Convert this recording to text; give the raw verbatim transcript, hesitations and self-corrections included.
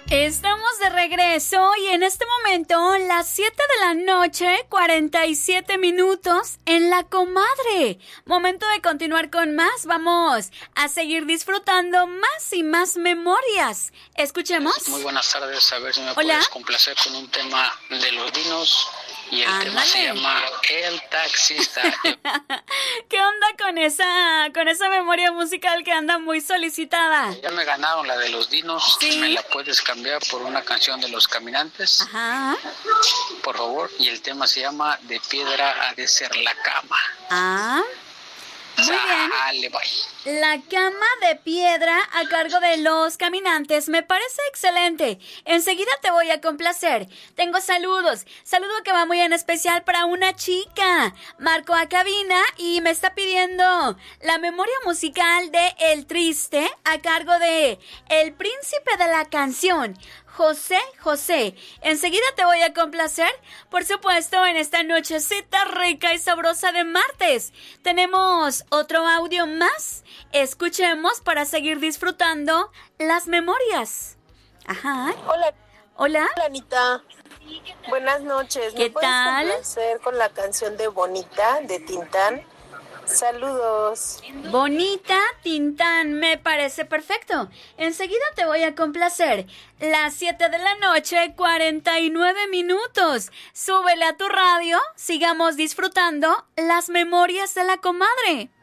Estamos de regreso y en este momento las siete de la noche, cuarenta y siete minutos en La Comadre. Momento de continuar con más. Vamos a seguir disfrutando más y más memorias. Escuchemos. Muy buenas tardes, a ver si me Hola. puedes complacer con un tema de los dinos. Y el Ándale. tema se llama El Taxista. ¿Qué onda con esa con esa memoria musical que anda muy solicitada? Ya me ganaron la de los dinos. Sí. ¿Me la puedes cambiar por una canción de Los Caminantes? Ajá. Por favor. Y el tema se llama De piedra ha de ser la cama. Ah. Muy bien. Sale, bye. La cama de piedra a cargo de Los Caminantes me parece excelente. Enseguida te voy a complacer. Tengo saludos. Saludo que va muy en especial para una chica. Marco a cabina y me está pidiendo la memoria musical de El Triste a cargo de El Príncipe de la Canción, José José. Enseguida te voy a complacer, por supuesto, en esta nochecita rica y sabrosa de martes. Tenemos otro audio más. Escuchemos para seguir disfrutando las memorias. Ajá. Hola. Hola. Hola, Anita. Buenas noches. ¿Qué ¿Me puedes tal? complacer con la canción de Bonita de Tintán? Saludos. Bonita Tintán, me parece perfecto. Enseguida te voy a complacer. Las siete de la noche, cuarenta y nueve minutos. Súbele a tu radio, sigamos disfrutando las memorias de La Comadre.